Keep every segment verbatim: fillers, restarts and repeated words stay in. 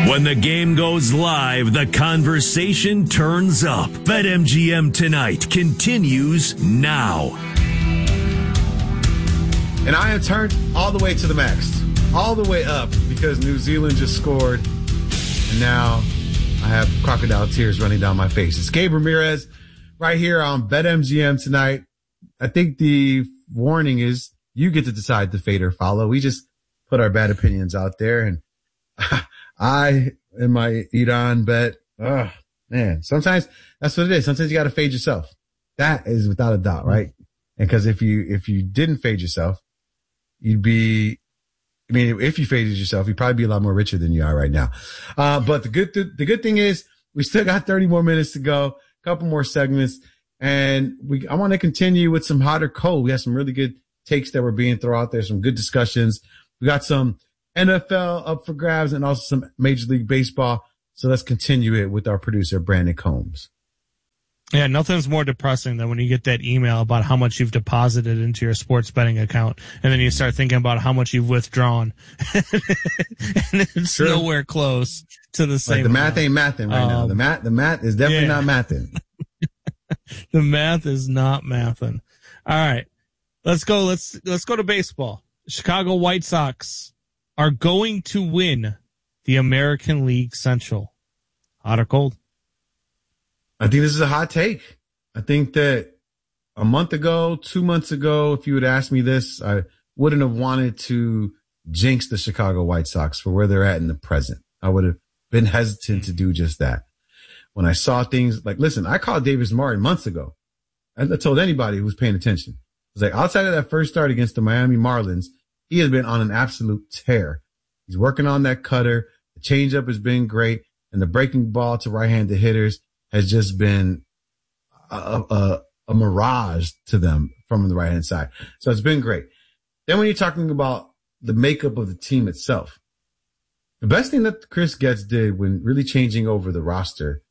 When the game goes live, the conversation turns up. BetMGM Tonight continues now. And I am turned all the way to the max, all the way up, because New Zealand just scored. And now I have crocodile tears running down my face. It's Gabe Ramirez right here on BetMGM Tonight. I think the warning is you get to decide to fade or follow. We just put our bad opinions out there, and I, in my Iran bet, oh, man, sometimes that's what it is. Sometimes you got to fade yourself. That is without a doubt, right? And because if you, if you didn't fade yourself, you'd be, I mean, if you faded yourself, you'd probably be a lot more richer than you are right now. Uh, but the good, th- the good thing is we still got thirty more minutes to go, a couple more segments, and we, I want to continue with some hot or cold. We have some really good takes that were being thrown out there, some good discussions. We got some N F L up for grabs and also some Major League Baseball. So let's continue it with our producer, Brandon Combs. Yeah, nothing's more depressing than when you get that email about how much you've deposited into your sports betting account, and then you start thinking about how much you've withdrawn. And it's True. nowhere close to the same. Like the math amount. ain't mathing right um, now. The math, the math is definitely yeah. not mathing. The math is not mathing. All right. Let's go. Let's, let's go to baseball. Chicago White Sox are going to win the American League Central. Hot or cold? I think this is a hot take. I think that a month ago, two months ago, if you had asked me this, I wouldn't have wanted to jinx the Chicago White Sox for where they're at in the present. I would have been hesitant to do just that. When I saw things like, listen, I called Davis Martin months ago. I told anybody who was paying attention. I was like, outside of that first start against the Miami Marlins, he has been on an absolute tear. He's working on that cutter. The changeup has been great, and the breaking ball to right-handed hitters has just been a, a, a mirage to them from the right-hand side. So it's been great. Then when you're talking about the makeup of the team itself, the best thing that Chris Getz did when really changing over the roster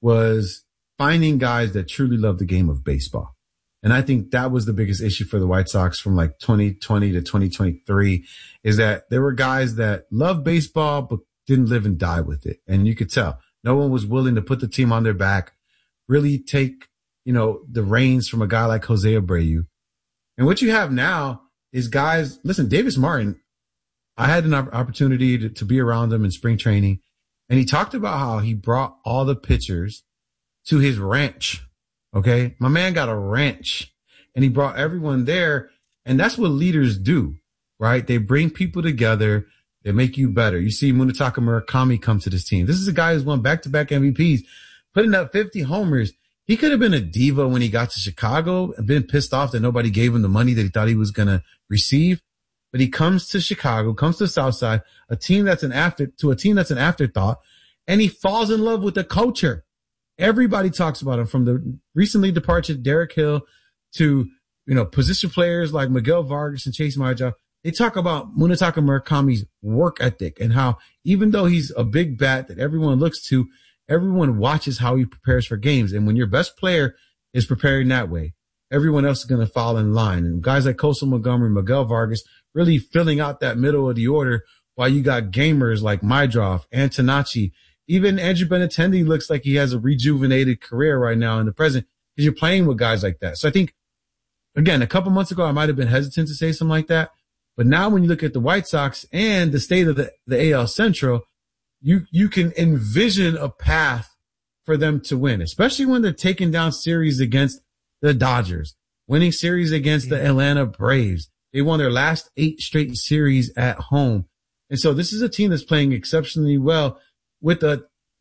was finding guys that truly love the game of baseball. And I think that was the biggest issue for the White Sox from like twenty twenty to twenty twenty-three, is that there were guys that loved baseball but didn't live and die with it. And you could tell no one was willing to put the team on their back, really take, you know, the reins from a guy like Jose Abreu. And what you have now is guys, listen, Davis Martin, I had an opportunity to, to be around him in spring training, and he talked about how he brought all the pitchers to his ranch. Okay. My man got a ranch, and he brought everyone there. And that's what leaders do, right? They bring people together. They make you better. You see Munetaka Murakami come to this team. This is a guy who's won back-to-back M V Ps, putting up fifty homers. He could have been a diva when he got to Chicago and been pissed off that nobody gave him the money that he thought he was going to receive. But he comes to Chicago, comes to the South Side, a team that's an after, to a team that's an afterthought, and he falls in love with the culture. Everybody talks about him, from the recently departed Derek Hill to, you know, position players like Miguel Vargas and Chase Marjoff. They talk about Munetaka Murakami's work ethic and how even though he's a big bat that everyone looks to, everyone watches how he prepares for games. And when your best player is preparing that way, everyone else is going to fall in line. And guys like Kosa Montgomery, Miguel Vargas really filling out that middle of the order, while you got gamers like Mydroff, Antonacci. Even Andrew Benintendi looks like he has a rejuvenated career right now in the present, because you're playing with guys like that. So I think, again, a couple months ago, I might have been hesitant to say something like that. But now when you look at the White Sox and the state of the, the A L Central, you, you can envision a path for them to win, especially when they're taking down series against the Dodgers, winning series against the Atlanta Braves. They won their last eight straight series at home. And so this is a team that's playing exceptionally well with a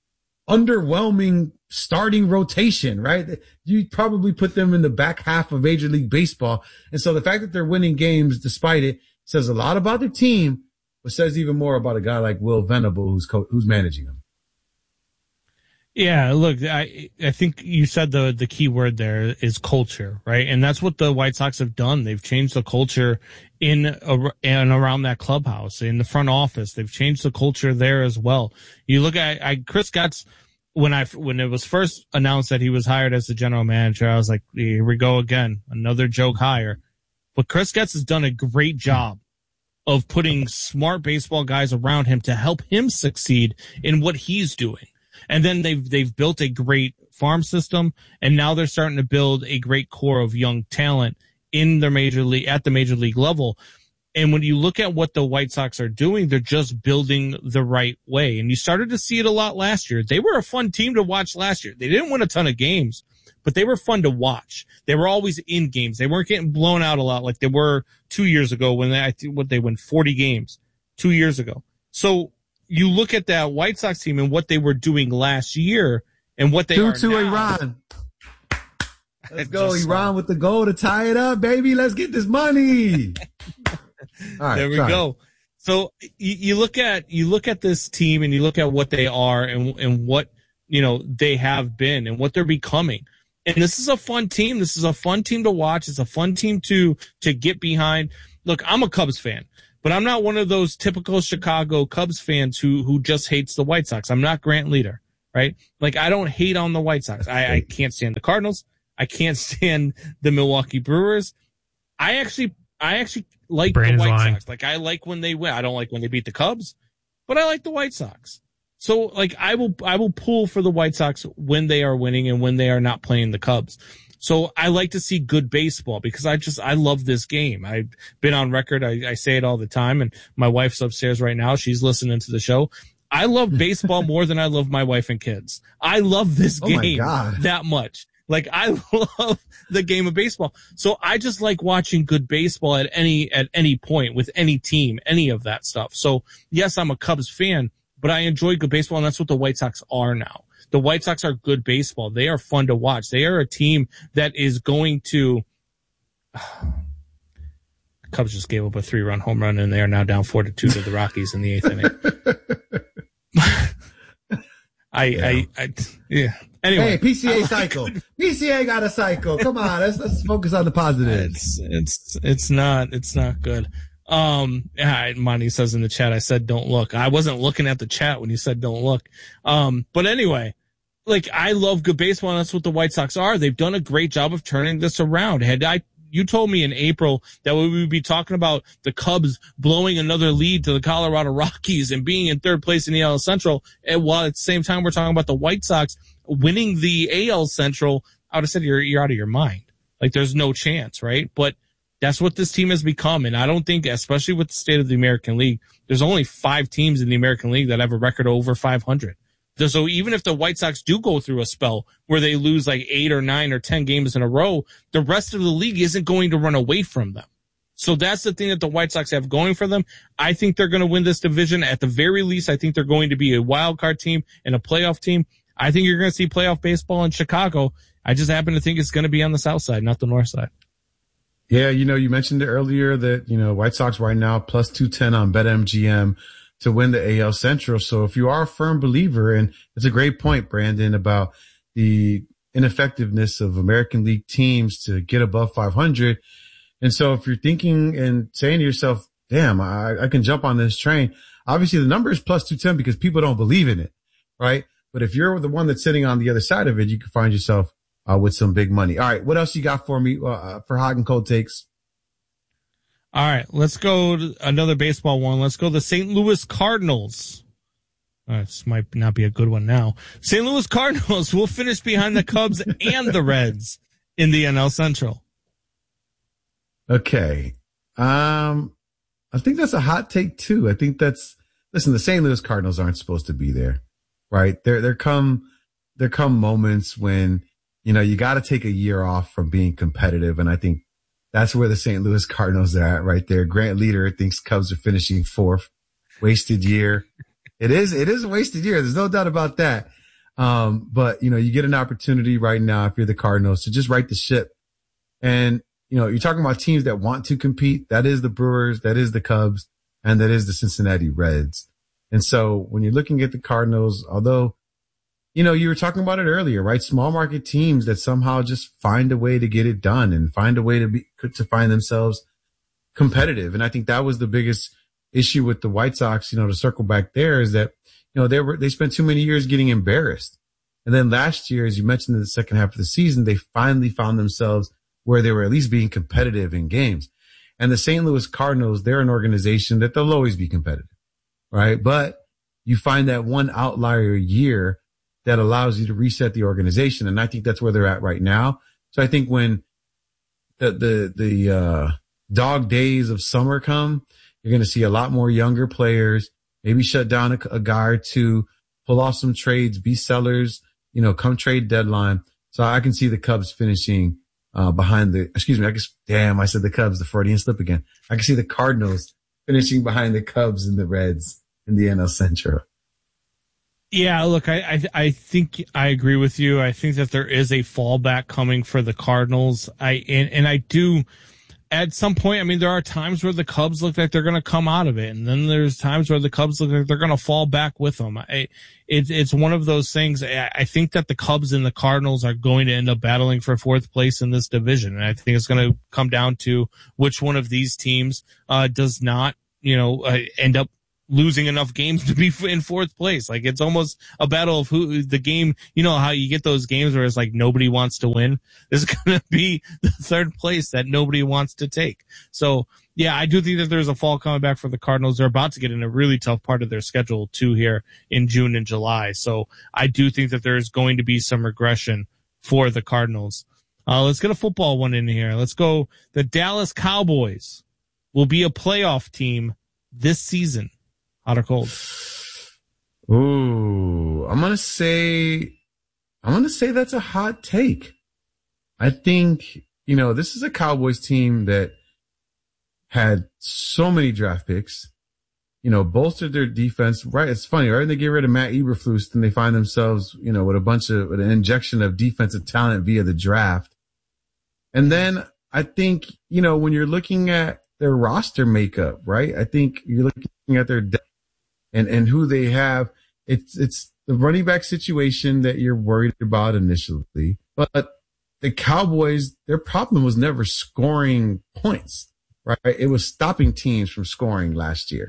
underwhelming starting rotation, right? You probably put them in the back half of Major League Baseball. And so the fact that they're winning games despite it says a lot about the team, but says even more about a guy like Will Venable, who's co- who's managing them. Yeah, look, I I think you said the the key word there is culture, right? And that's what the White Sox have done. They've changed the culture in and around that clubhouse, in the front office. They've changed the culture there as well. You look at I, Chris Getz, when I when it was first announced that he was hired as the general manager, I was like, here we go again, another joke hire. But Chris Getz has done a great job of putting smart baseball guys around him to help him succeed in what he's doing. And then they've, they've built a great farm system, and now they're starting to build a great core of young talent in their major league, at the major league level. And when you look at what the White Sox are doing, they're just building the right way. And you started to see it a lot last year. They were a fun team to watch last year. They didn't win a ton of games, but they were fun to watch. They were always in games. They weren't getting blown out a lot like they were two years ago when they, I think what they won forty games two years ago. So you look at that White Sox team and what they were doing last year and what they Two are to now. Iran. Let's go, Iran, with the goal to tie it up, baby. Let's get this money. All right, there we go. It. So you, you look at you look at this team and you look at what they are and and what you know they have been and what they're becoming. And this is a fun team. This is a fun team to watch. It's a fun team to to get behind. Look, I'm a Cubs fan, but I'm not one of those typical Chicago Cubs fans who who just hates the White Sox. I'm not Grant Leader, right? Like, I don't hate on the White Sox. I, I can't stand the Cardinals. I can't stand the Milwaukee Brewers. I actually I actually like Brandon's the White lying. Sox. Like, I like when they win. I don't like when they beat the Cubs, but I like the White Sox. So, like, I will, I will pull for the White Sox when they are winning and when they are not playing the Cubs. So I like to see good baseball because I just, I love this game. I've been on record. I, I say it all the time, and my wife's upstairs right now. She's listening to the show. I love baseball more than I love my wife and kids. I love this Oh my game God. that much. Like, I love the game of baseball. So I just like watching good baseball at any, at any point with any team, any of that stuff. So yes, I'm a Cubs fan, but I enjoy good baseball, and that's what the White Sox are now. The White Sox are good baseball. They are fun to watch. They are a team that is going to – Cubs just gave up a three-run home run, and they are now down four to two to the Rockies in the eighth inning. I, Yeah. I, I, yeah. Anyway. Hey, P C A cycle. P C A got a cycle. Come on, let's let's focus on the positives. It's, it's, it's not, it's not good. Um, yeah, Monty says in the chat, I said, don't look. I wasn't looking at the chat when you said, don't look. Um, but anyway, like, I love good baseball, and that's what the White Sox are. They've done a great job of turning this around. Had I, you told me in April that we would be talking about the Cubs blowing another lead to the Colorado Rockies and being in third place in the A L Central, and while at the same time we're talking about the White Sox winning the A L Central, I would have said you're, you're out of your mind. Like, there's no chance, right? But that's what this team has become. And I don't think, especially with the state of the American League, there's only five teams in the American League that have a record over five hundred. So even if the White Sox do go through a spell where they lose like eight or nine or ten games in a row, the rest of the league isn't going to run away from them. So that's the thing that the White Sox have going for them. I think they're going to win this division. At the very least, I think they're going to be a wild card team and a playoff team. I think you're going to see playoff baseball in Chicago. I just happen to think it's going to be on the south side, not the north side. Yeah, you know, you mentioned it earlier that, you know, White Sox right now plus two ten on BetMGM to win the A L Central. So if you are a firm believer, and it's a great point, Brandon, about the ineffectiveness of American League teams to get above five hundred. And so if you're thinking and saying to yourself, damn, I, I can jump on this train. Obviously the number is plus two ten because people don't believe in it, right? But if you're the one that's sitting on the other side of it, you can find yourself uh, with some big money. All right. What else you got for me uh, for hot and cold takes? All right, let's go to another baseball one. Let's go to the Saint Louis Cardinals. Uh, this might not be a good one now. Saint Louis Cardinals will finish behind the Cubs and the Reds in the N L Central. Okay. Um, I think that's a hot take too. I think that's, listen, the Saint Louis Cardinals aren't supposed to be there, right? There, there come, there come moments when, you know, you got to take a year off from being competitive. And I think that's where the Saint Louis Cardinals are at right there. Grant Leader thinks Cubs are finishing fourth. Wasted year. It is, it is a wasted year. There's no doubt about that. Um, but you know, you get an opportunity right now if you're the Cardinals to just right the ship. And, you know, you're talking about teams that want to compete. That is the Brewers. That is the Cubs, and that is the Cincinnati Reds. And so when you're looking at the Cardinals, although, you know, you were talking about it earlier, right? Small market teams that somehow just find a way to get it done and find a way to be, to find themselves competitive. And I think that was the biggest issue with the White Sox, you know, to circle back there, is that, you know, they were, they spent too many years getting embarrassed. And then last year, as you mentioned in the second half of the season, they finally found themselves where they were at least being competitive in games. And the Saint Louis Cardinals, they're an organization that they'll always be competitive, right? But you find that one outlier year that allows you to reset the organization. And I think that's where they're at right now. So I think when the, the, the, uh, dog days of summer come, you're going to see a lot more younger players, maybe shut down a, a guy or two, pull off some trades, be sellers, you know, come trade deadline. So I can see the Cubs finishing, uh, behind the, excuse me, I guess, damn, I said the Cubs, the Freudian slip again. I can see the Cardinals finishing behind the Cubs and the Reds in the N L Central. Yeah, look, I, I I think I agree with you. I think that there is a fallback coming for the Cardinals. I and, and I do at some point. I mean, there are times where the Cubs look like they're going to come out of it, and then there's times where the Cubs look like they're going to fall back with them. I, it, it's one of those things. I, I think that the Cubs and the Cardinals are going to end up battling for fourth place in this division, and I think it's going to come down to which one of these teams uh, does not, you know, uh, end up losing enough games to be in fourth place. Like, it's almost a battle of who the game, you know how you get those games where it's like nobody wants to win. This is going to be the third place that nobody wants to take. So yeah, I do think that there's a fall coming back for the Cardinals. They're about to get in a really tough part of their schedule too here in June and July. So I do think that there's going to be some regression for the Cardinals. Uh, let's get a football one in here. Let's go. The Dallas Cowboys will be a playoff team this season. Hot or cold? Ooh, I'm going to say, I'm going to say that's a hot take. I think, you know, this is a Cowboys team that had so many draft picks, you know, bolstered their defense. Right. It's funny, right? They get rid of Matt Eberflus and they find themselves, you know, with a bunch of, with an injection of defensive talent via the draft. And then I think, you know, when you're looking at their roster makeup, right? I think you're looking at their depth. And, and who they have, it's, it's the running back situation that you're worried about initially. But the Cowboys, their problem was never scoring points, right? It was stopping teams from scoring last year.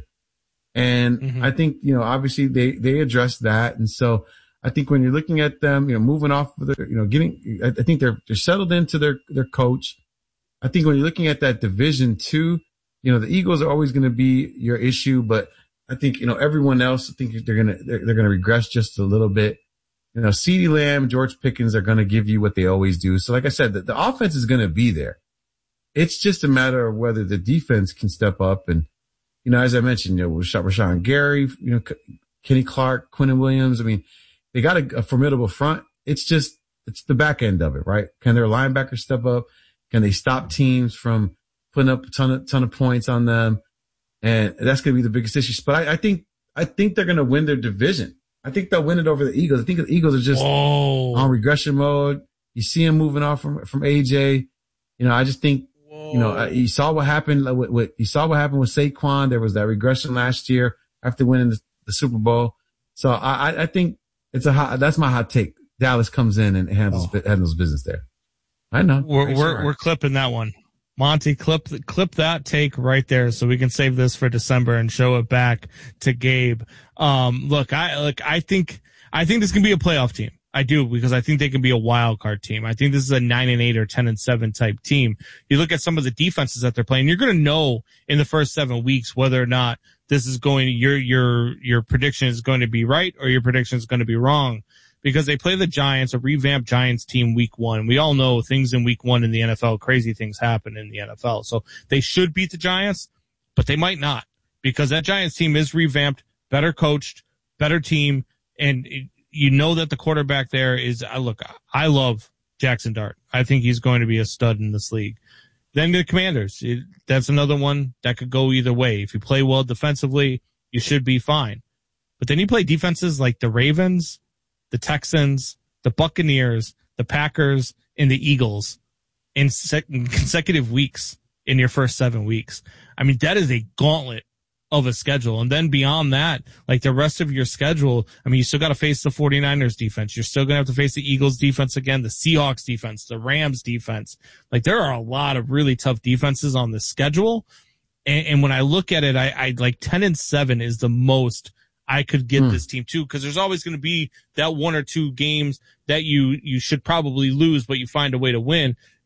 And mm-hmm. I think, you know, obviously they, they addressed that. And so I think when you're looking at them, you know, moving off of their, you know, getting, I, I think they're, they're settled into their, their coach. I think when you're looking at that division two, you know, the Eagles are always going to be your issue, but I think, you know, everyone else, I think they're going to, they're, they're going to regress just a little bit. You know, CeeDee Lamb, George Pickens are going to give you what they always do. So like I said, the, the offense is going to be there. It's just a matter of whether the defense can step up. And, you know, as I mentioned, you know, Rashawn Gary, you know, Kenny Clark, Quinnen Williams. I mean, they got a, a formidable front. It's just, it's the back end of it, right? Can their linebackers step up? Can they stop teams from putting up a ton of, ton of points on them? And that's going to be the biggest issue. But I, I think, I think they're going to win their division. I think they'll win it over the Eagles. I think the Eagles are just Whoa. on regression mode. You see them moving off from, from A J. You know, I just think, Whoa. you know, you saw what happened with, with, you saw what happened with Saquon. There was that regression last year after winning the, the Super Bowl. So I, I think it's a hot, that's my hot take. Dallas comes in and handles, oh. handles business there. I know. We're, we're, sure. we're clipping that one. Monty, clip clip that take right there so we can save this for December and show it back to Gabe. Um, look, I look, I think I think this can be a playoff team. I do, because I think they can be a wild card team. I think this is a nine and eight or ten and seven type team. You look at some of the defenses that they're playing, you're going to know in the first seven weeks whether or not this is going your your your prediction is going to be right or your prediction is going to be wrong. Because they play the Giants, a revamped Giants team week one. We all know things in week one in the N F L, crazy things happen in the N F L. So they should beat the Giants, but they might not, because that Giants team is revamped, better coached, better team. And it, you know that the quarterback there is, I look, I love Jackson Dart. I think he's going to be a stud in this league. Then the Commanders, it, that's another one that could go either way. If you play well defensively, you should be fine. But then you play defenses like the Ravens, the Texans, the Buccaneers, the Packers, and the Eagles in, sec- in consecutive weeks in your first seven weeks. I mean, that is a gauntlet of a schedule. And then beyond that, like the rest of your schedule, I mean, you still got to face the 49ers defense. You're still going to have to face the Eagles defense again, the Seahawks defense, the Rams defense. Like, there are a lot of really tough defenses on the schedule. And, and when I look at it, I, I like ten and seven is the most I could get hmm. this team too, because there's always going to be that one or two games that you, you should probably lose, but you find a way to win.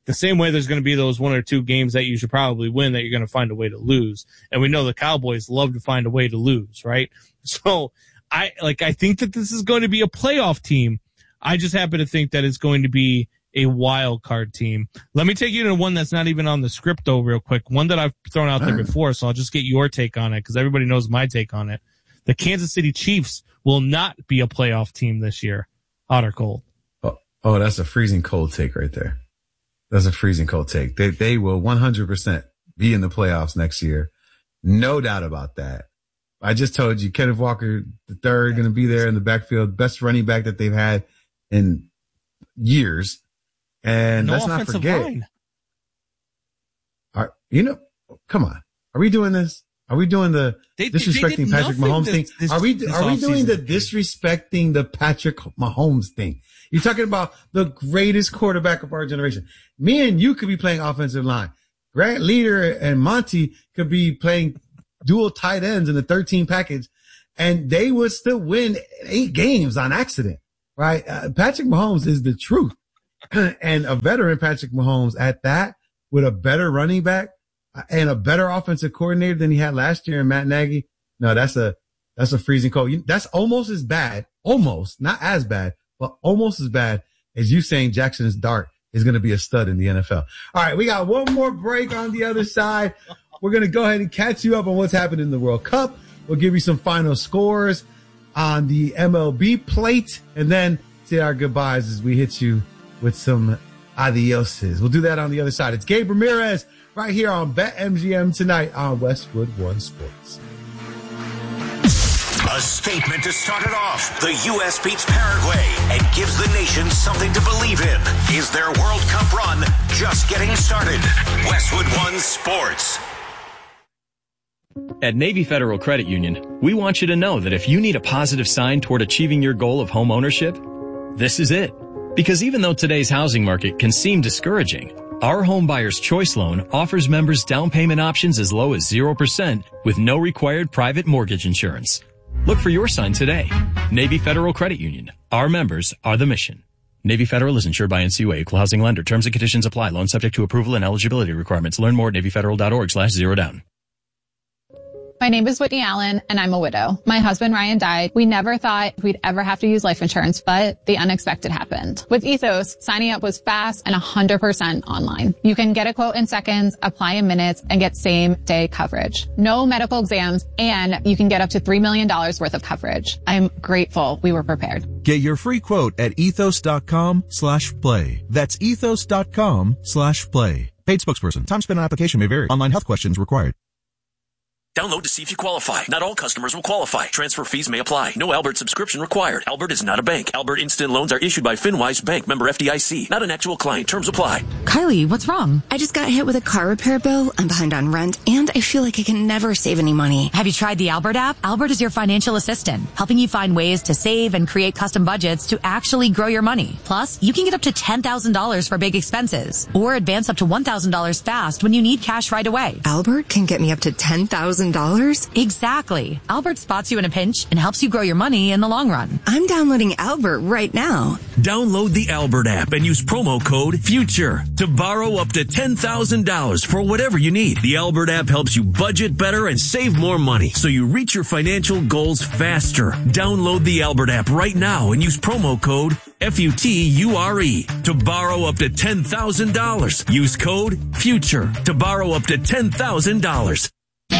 The same way there's going to be those one or two games that you should probably win that you're going to find a way to lose. And we know the Cowboys love to find a way to lose, right? So I, like, I think that this is going to be a playoff team. I just happen to think that it's going to be a wild card team. Let me take you to one that's not even on the script though real quick. One that I've thrown out there before. So I'll just get your take on it because everybody knows my take on it. The Kansas City Chiefs will not be a playoff team this year. Hot or cold? Oh, oh, that's a freezing cold take right there. That's a freezing cold take. They they will one hundred percent be in the playoffs next year. No doubt about that. I just told you, Kenneth Walker the third going to be there in the backfield, best running back that they've had in years. And no let's not forget. Line. Are, you know, come on. Are we doing this? Are we doing the they, disrespecting they Patrick Mahomes this, thing? This, are we are we doing the disrespecting the Patrick Mahomes thing? You're talking about the greatest quarterback of our generation. Me and you could be playing offensive line. Grant Leader and Monty could be playing dual tight ends in the thirteen package, and they would still win eight games on accident, right? Uh, Patrick Mahomes is the truth. And a veteran Patrick Mahomes at that with a better running back and a better offensive coordinator than he had last year in Matt Nagy. No, that's a, that's a freezing cold. That's almost as bad, almost not as bad, but almost as bad as you saying Jackson's Dart is going to be a stud in the N F L. All right. We got one more break on the other side. We're going to go ahead and catch you up on what's happened in the World Cup. We'll give you some final scores on the M L B plate and then say our goodbyes as we hit you with some adioses. We'll do that on the other side. It's Gabe Ramirez right here on BetMGM tonight on Westwood One Sports. A statement to start it off. The U S beats Paraguay and gives the nation something to believe in. Is their World Cup run just getting started? Westwood One Sports. At Navy Federal Credit Union, we want you to know that if you need a positive sign toward achieving your goal of home ownership, this is it. Because even though today's housing market can seem discouraging, our Home Buyer's Choice Loan offers members down payment options as low as zero percent with no required private mortgage insurance. Look for your sign today. Navy Federal Credit Union. Our members are the mission. Navy Federal is insured by N C U A, Equal Housing Lender. Terms and conditions apply. Loan subject to approval and eligibility requirements. Learn more at NavyFederal.org slash zero down. My name is Whitney Allen, and I'm a widow. My husband, Ryan, died. We never thought we'd ever have to use life insurance, but the unexpected happened. With Ethos, signing up was fast and one hundred percent online. You can get a quote in seconds, apply in minutes, and get same-day coverage. No medical exams, and you can get up to three million dollars worth of coverage. I'm grateful we were prepared. Get your free quote at ethos.com slash play. That's ethos.com slash play. Paid spokesperson. Time spent on application may vary. Online health questions required. Download to see if you qualify. Not all customers will qualify. Transfer fees may apply. No Albert subscription required. Albert is not a bank. Albert Instant Loans are issued by FinWise Bank, member F D I C. Not an actual client. Terms apply. Kylie, what's wrong? I just got hit with a car repair bill. I'm behind on rent, and I feel like I can never save any money. Have you tried the Albert app? Albert is your financial assistant, helping you find ways to save and create custom budgets to actually grow your money. Plus, you can get up to ten thousand dollars for big expenses, or advance up to one thousand dollars fast when you need cash right away. Albert can get me up to ten thousand dollars? Exactly. Albert spots you in a pinch and helps you grow your money in the long run. I'm downloading Albert right now. Download the Albert app and use promo code FUTURE to borrow up to ten thousand dollars for whatever you need. The Albert app helps you budget better and save more money so you reach your financial goals faster. Download the Albert app right now and use promo code F U T U R E to borrow up to ten thousand dollars. Use code FUTURE to borrow up to ten thousand dollars.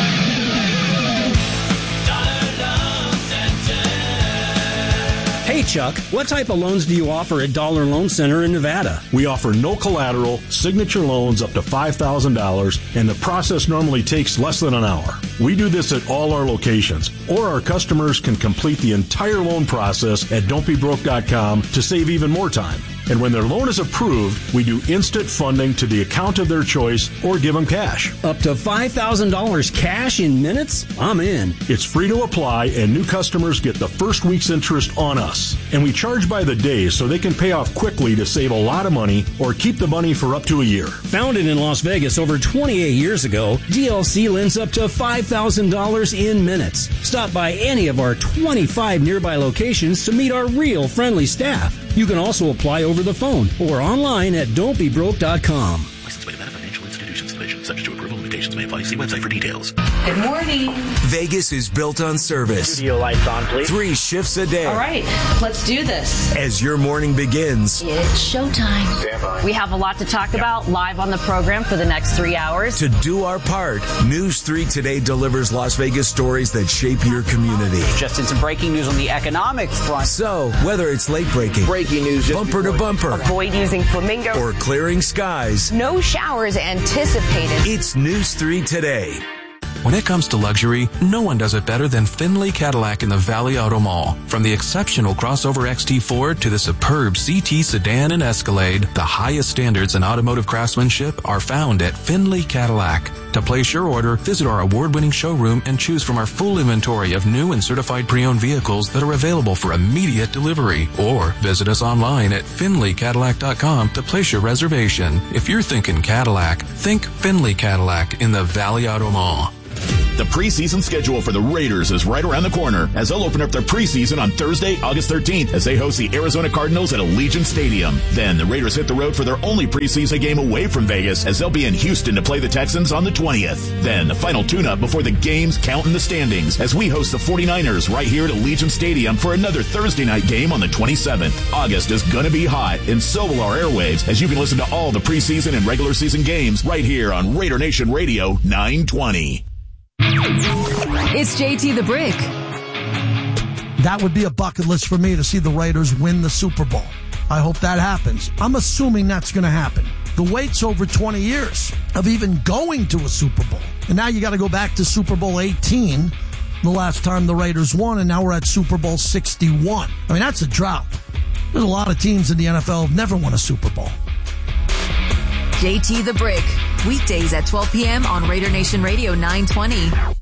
Hey, Chuck, what type of loans do you offer at Dollar Loan Center in Nevada? We offer no collateral, signature loans up to five thousand dollars, and the process normally takes less than an hour. We do this at all our locations, or our customers can complete the entire loan process at don't be broke dot com to save even more time. And when their loan is approved, we do instant funding to the account of their choice or give them cash. Up to five thousand dollars cash in minutes? I'm in. It's free to apply, and new customers get the first week's interest on us. And we charge by the day so they can pay off quickly to save a lot of money or keep the money for up to a year. Founded in Las Vegas over twenty-eight years ago, D L C lends up to five thousand dollars in minutes. Stop by any of our twenty-five nearby locations to meet our real friendly staff. You can also apply over the phone or online at don't be broke dot com. Licensed by Nevada Financial Institutions Division. Subject to approval. Limitations may apply. See website for details. Good morning. Vegas is built on service. Studio lights on, please. Three shifts a day. All right, let's do this. As your morning begins. It's showtime. Stand by. We have a lot to talk about live on the program for the next three hours. To do our part, News three Today delivers Las Vegas stories that shape your community. Just in some breaking news on the economic front. So, whether it's late breaking, breaking news, bumper to bumper, avoid using flamingo, or clearing skies, no showers anticipated. It's News three Today. When it comes to luxury, no one does it better than Findlay Cadillac in the Valley Auto Mall. From the exceptional crossover X T Ford to the superb C T sedan and Escalade, the highest standards in automotive craftsmanship are found at Findlay Cadillac. To place your order, visit our award-winning showroom and choose from our full inventory of new and certified pre-owned vehicles that are available for immediate delivery. Or visit us online at Findlay Cadillac dot com to place your reservation. If you're thinking Cadillac, think Findlay Cadillac in the Valley Auto Mall. The preseason schedule for the Raiders is right around the corner as they'll open up their preseason on Thursday, August thirteenth as they host the Arizona Cardinals at Allegiant Stadium. Then the Raiders hit the road for their only preseason game away from Vegas as they'll be in Houston to play the Texans on the twentieth. Then the final tune-up before the games count in the standings as we host the forty-niners right here at Allegiant Stadium for another Thursday night game on the twenty-seventh. August is going to be hot, and so will our airwaves as you can listen to all the preseason and regular season games right here on Raider Nation Radio nine twenty. It's J T the Brick. That would be a bucket list for me to see the Raiders win the Super Bowl. I hope that happens. I'm assuming that's going to happen. The wait's over twenty years of even going to a Super Bowl. And now you got to go back to Super Bowl eighteen, the last time the Raiders won, and now we're at Super Bowl sixty-one. I mean, that's a drought. There's a lot of teams in the N F L who have never won a Super Bowl. J T the Brick, weekdays at twelve p.m. on Raider Nation Radio nine twenty.